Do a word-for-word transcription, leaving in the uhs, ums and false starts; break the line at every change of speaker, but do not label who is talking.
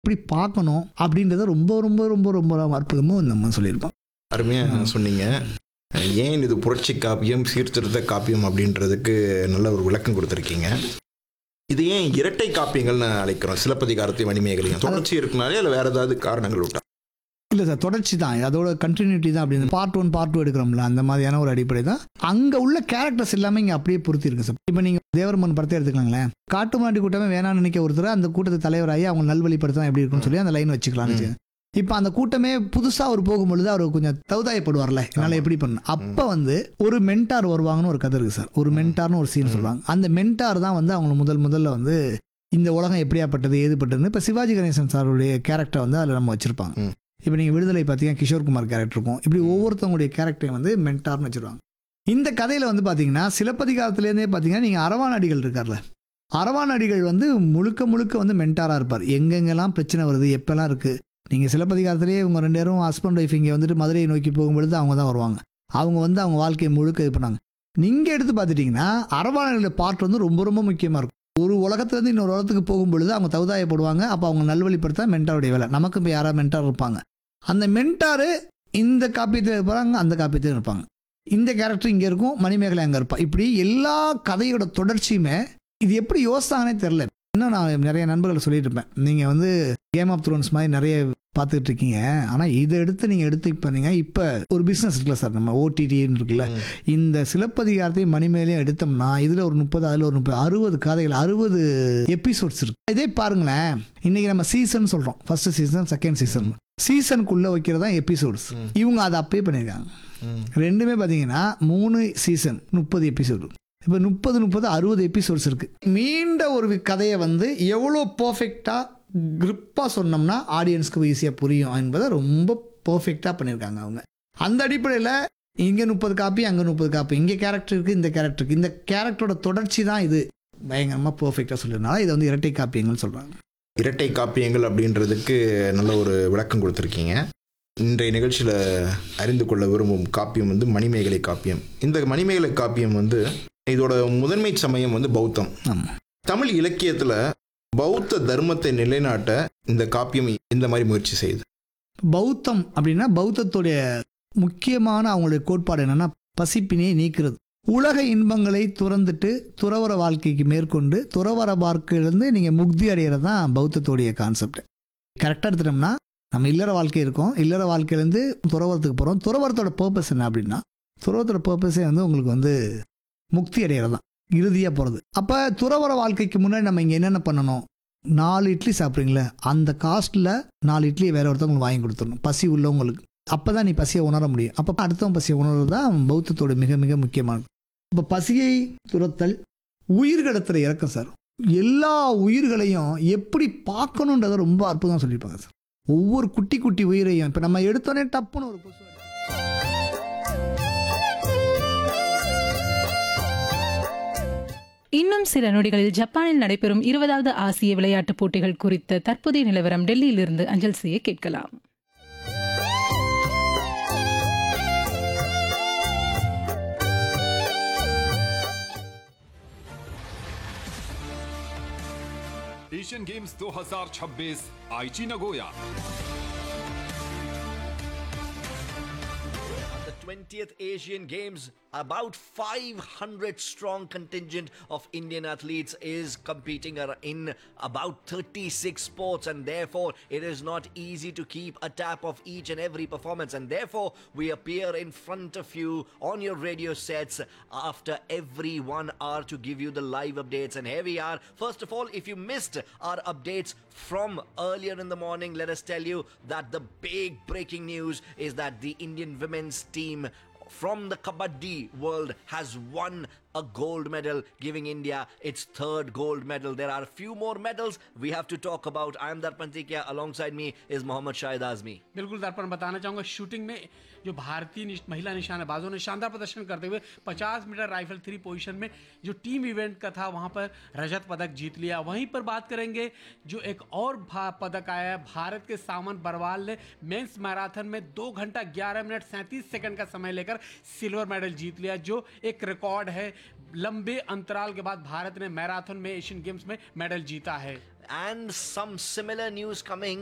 எப்படி பார்க்கணும் அப்படின்றத ரொம்ப ரொம்ப ரொம்ப ரொம்ப அற்புதமாக நம்ம சொல்லியிருப்போம்.
அருமையாக சொன்னீங்க. ஏன் இது புரட்சி காப்பியம் சீர்திருத்த காப்பியம் அப்படின்றதுக்கு நல்ல ஒரு விளக்கம் கொடுத்துருக்கீங்க. இது ஏன் இரட்டை காப்பியங்கள்னு அழைக்கிறோம்? சிலப்பதிகாரத்தை மணிமேகலையும் தொடர்ச்சி இருக்குனாலே இல்லை வேறு ஏதாவது காரணங்கள் விட்டா?
இல்லை சார், தொடர்ச்சி தான், அதோட கண்டினியூட்டி தான். அப்படின்னு பார்ட் ஒன் பார்ட் டூ எடுக்கிறோம்ல, அந்த மாதிரியான ஒரு அடிப்படை தான். அங்கே உள்ள கேரக்டர்ஸ் எல்லாமே இங்கே அப்படியே பொருத்தி இருக்கு சார். இப்போ நீங்கள் தேவர்மன் படத்தை எடுத்துக்கலாங்களேன். காட்டுமாட்டி கூட்டமே வேணாம்னு நினைக்க ஒருத்தர் அந்த கூட்டத்தை தலைவராகி அவங்க நல்வழிப்படுத்தா எப்படி இருக்குன்னு சொல்லி அந்த லைன் வச்சுக்கலாம்னு. இப்போ அந்த கூட்டமே புதுசாக அவர் போகும்பொழுது அவர் கொஞ்சம் தௌதாயப்படுவார்ல, என்னால் எப்படி பண்ண. அப்போ வந்து ஒரு மென்டார் வருவாங்கன்னு ஒரு கதை இருக்குது சார். ஒரு மென்டார்னு ஒரு சீன் சொல்லுவாங்க. அந்த மென்டார் தான் வந்து அவங்க முதல் முதல்ல வந்து இந்த உலகம் எப்படியாப்பட்டது ஏதுப்பட்டதுன்னு இப்போ சிவாஜி கணேசன் சாருடைய கேரக்டர் வந்து அதில் நம்ம வச்சுருப்பாங்க. இப்போ நீங்கள் விடுதலை பார்த்தீங்கன்னா கிஷோர்குமார் கேரக்டர் இருக்கும். இப்படி ஒவ்வொருத்தவங்களுடைய கேரக்டரையும் வந்து மென்டார்னு வச்சுருவாங்க. இந்த கதையில் வந்து பார்த்தீங்கன்னா சிலப்பதிகாரத்துலேருந்தே பார்த்தீங்கன்னா நீங்கள் அரவானடிகள் இருக்கார்ல, அரவானடிகள் வந்து முழுக்க முழுக்க வந்து மென்டாராக இருப்பார். எங்கெங்கெல்லாம் பிரச்சனை வருது, எப்பெல்லாம் இருக்குது. நீங்கள் சிலப்பதிகாரத்திலேயே இவங்க ரெண்டு பேரும் ஹஸ்பண்ட் ஒய்ஃப் இங்கே வந்துட்டு மதுரையை நோக்கி போகும்பொழுது அவங்க தான் வருவாங்க. அவங்க வந்து அவங்க வாழ்க்கையை முழுக்க இது பண்ணாங்க. நீங்கள் எடுத்து பார்த்துட்டிங்கன்னா அரவானடிகளோட பார்ட் வந்து ரொம்ப ரொம்ப முக்கியமாக இருக்கும். ஒரு உலகத்துலேருந்து இன்னொரு உலகத்துக்கு போகும்பொழுது அவங்க தௌதாயப்படுவாங்க. அப்போ அவங்க நல்வழிப்படுத்த மென்டாருடைய வேலை. நமக்கு இப்போ யாராவது மென்டார் இருப்பாங்க. அந்த மென்டாரு இந்த காப்பியத்தில் இருப்பாங்க, அந்த காப்பியத்தில் இருப்பாங்க. இந்த கேரக்டர் இங்கே இருக்கும், மணிமேகலை அங்கே இருப்பாள். இப்படி எல்லா கதையோட தொடர்ச்சியுமே இது எப்படி யோசித்தாங்கன்னே தெரில. இன்னும் நான் நிறைய நண்பர்களை சொல்லிட்டு இருப்பேன், நீங்கள் வந்து கேம் ஆஃப் த்ரோன்ஸ் மாதிரி நிறைய பார்த்துக்கிட்டு இருக்கீங்க, ஆனால் இதை எடுத்து நீங்கள் எடுத்து பண்ணீங்க. இப்போ ஒரு பிஸ்னஸ் இருக்குல்ல சார், நம்ம ஓடிடின்னு இருக்குல்ல, இந்த சிலப்பதிகாரத்தையும் மணிமேகலையும் எடுத்தோம்னா இதில் ஒரு முப்பது அதில் ஒரு முப்பது அறுபது கதைகள் அறுபது எபிசோட்ஸ் இருக்கு. இதே பாருங்களேன், இன்னைக்கு நம்ம சீசன் சொல்கிறோம், ஃபர்ஸ்ட் சீசன் செகண்ட் சீசன். சீசனுக்குள்ளே வைக்கிறதா எபிசோட்ஸ். இவங்க அதை அப்பயே பண்ணியிருக்காங்க. ரெண்டுமே பார்த்தீங்கன்னா மூணு சீசன் முப்பது எபிசோடு. இப்போ முப்பது முப்பது அறுபது எபிசோட்ஸ் இருக்குது. மீண்ட ஒரு கதையை வந்து எவ்வளோ பர்ஃபெக்டாக கிரிப்பாக சொன்னோம்னா ஆடியன்ஸ்க்கு ஈஸியாக புரியும் என்பதை ரொம்ப பர்ஃபெக்டாக பண்ணியிருக்காங்க அவங்க. அந்த அடிப்படையில் இங்கே முப்பது காப்பி, அங்கே முப்பது காப்பி, இங்கே கேரக்டர் இருக்குது, இந்த கேரக்டருக்கு இந்த கேரக்டரோட தொடர்ச்சி தான் இது பயங்கரமாக பர்ஃபெக்டாக சொல்லியிருந்தாலும் இதை வந்து இரட்டை காப்பியங்கள்னு சொல்கிறாங்க.
இரட்டை காப்பியங்கள் அப்படின்றதுக்கு நல்ல ஒரு விளக்கம் கொடுத்துருக்கீங்க. இன்றைய நிகழ்ச்சியில் அறிந்து கொள்ள விரும்பும் காப்பியம் வந்து மணிமேகலை காப்பியம். இந்த மணிமேகலை காப்பியம் வந்து இதோட முதன்மை சமயம் வந்து பௌத்தம். தமிழ் இலக்கியத்தில் பௌத்த தர்மத்தை நிலைநாட்ட இந்த காப்பியம் இந்த மாதிரி முயற்சி செய்யுது.
பௌத்தம் அப்படின்னா பௌத்தத்துடைய முக்கியமான அவங்களுடைய கோட்பாடு என்னன்னா பசிப்பினியை நீக்கிறது. உலக இன்பங்களை துறந்துட்டு துறவர வாழ்க்கைக்கு மேற்கொண்டு துறவர வாழ்க்கையிலேருந்து நீங்கள் முக்தி அடைகிறது தான் பௌத்தத்துடைய கான்செப்ட். கரெக்டாக எடுத்துட்டோம்னா நம்ம இல்லற வாழ்க்கை இருக்கோம், இல்லற வாழ்க்கையிலேருந்து துறவரத்துக்கு போகிறோம். துறவரத்தோட பர்பஸ் என்ன அப்படின்னா துறவரத்தோட பர்பஸே வந்து உங்களுக்கு வந்து முக்தி அடைகிறது தான், இறுதியாக போகிறது. அப்போ துறவர வாழ்க்கைக்கு முன்னாடி நம்ம இங்கே என்னென்ன பண்ணணும்? நாலு இட்லி சாப்பிட்றீங்களே, அந்த காஸ்ட்டில் நாலு இட்லியை வேற ஒருத்தவங்களுக்கு வாங்கி கொடுத்துடணும் பசி உள்ளவங்களுக்கு. அப்போ தான் நீ பசியை உணர முடியும். அப்போ அடுத்தவன் பசியை உணர்றது தான் பௌத்தத்தோட மிக மிக முக்கியமானது. இப்போ பசியை துரத்தல், உயிர்கடத்துற இறக்கம் சார். எல்லா உயிர்களையும் எப்படி பார்க்கணுன்றதை ரொம்ப அற்புதமாக சொல்லியிருப்பாங்க சார். ஒவ்வொரு குட்டி குட்டி உயிரையும் இப்போ நம்ம எடுத்தோடனே டப்புன்னு ஒரு புதுசு.
இன்னும் சில நொடிகளில் ஜப்பானில் நடைபெறும் இருபதாவது ஆசிய விளையாட்டுப் போட்டிகள் குறித்த தற்போதைய நிலவரம் டெல்லியிலிருந்து அஞ்சல் செய்ய கேட்கலாம்.
एशियन गेम्स दो हज़ार छब्बीस आईची Nagoya.
The twentieth Asian Games, about five hundred strong contingent of Indian athletes is competing in about thirty-six sports, and therefore it is not easy to keep a tap of each and every performance, and therefore we appear in front of you on your radio sets after every one hour to give you the live updates. And here we are. First of all, if you missed our updates from earlier in the morning, let us tell you that the big breaking news is that the Indian women's team from the Kabaddi world has won a gold medal, giving India its third gold medal. There are a few more medals we have to talk about. I am Darpan Tikia. Alongside me is Mohammad Shahid Azmi.
बिल्कुल दर्पण, बताना चाहूँगा shooting में जो भारतीय निश, महिला निशानेबाजों ने शानदार प्रदर्शन करते हुए पचास मीटर राइफल थ्री पोजीशन में जो टीम इवेंट का था वहाँ पर रजत पदक जीत लिया. वहीं पर बात करेंगे जो एक और पदक आया है, भारत के सामन बरवाल ने मेंस मैराथन में दो घंटा ग्यारह मिनट सैंतीस सेकंड का समय लेकर सिल्वर मेडल जीत लिया, जो एक रिकॉर्ड है. लंबे अंतराल के बाद भारत ने मैराथन में एशियन गेम्स में मेडल जीता है.
And some similar news coming